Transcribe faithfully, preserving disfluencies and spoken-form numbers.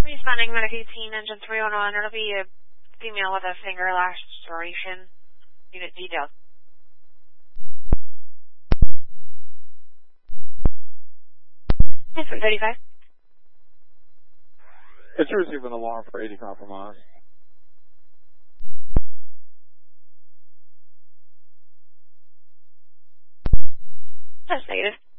Responding Medic eighteen, engine three one one. It'll be a female with a finger laceration. Unit detailed. Infant thirty-five. It's receiving an alarm for eighty compromise. That's negative.